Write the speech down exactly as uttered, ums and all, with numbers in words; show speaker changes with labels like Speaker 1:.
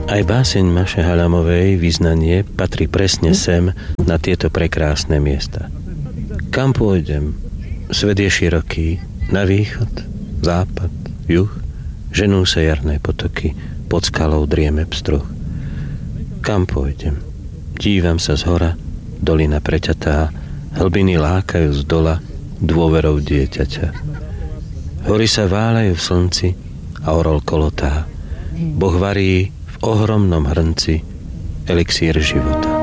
Speaker 1: Aj báseň Maše Halamovej Vyznanie patrí presne sem na tieto prekrásne miesta. Kam pôjdem? Svet je široký. Na východ, západ, juh, ženú sa jarné potoky, pod skalou drieme pstruh. Kam pôjdem? Dívam sa z hora, dolina preťatá, hlbiny lákajú z dola dôverou dieťaťa. Hory sa váľajú v slnci a orol kolotá. Boh varí v ohromnom hrnci elixír života.